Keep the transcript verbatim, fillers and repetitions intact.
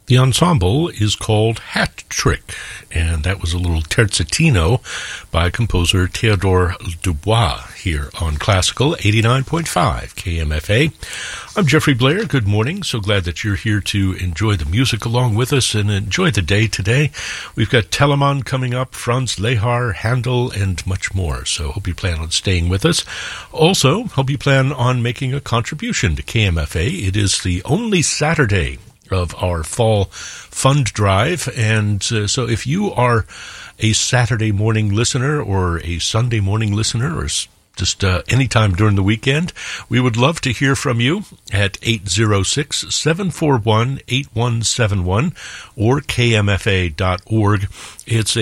The ensemble is called Hat Trick, and that was a little terzatino by composer Theodore Dubois here on Classical eighty-nine point five K M F A. I'm Jeffrey Blair. Good morning. So glad that you're here to enjoy the music along with us and enjoy the day today. We've got Telemann coming up, Franz Lehar, Handel, and much more. So hope you plan on staying with us. Also, hope you plan on making a contribution to K M F A. It is the only Saturday of our fall fund drive, and uh, so if you are a Saturday morning listener or a Sunday morning listener or just uh, any time during the weekend, we would love to hear from you at eight zero six, seven four one, eight one seven one or k m f a dot org. It's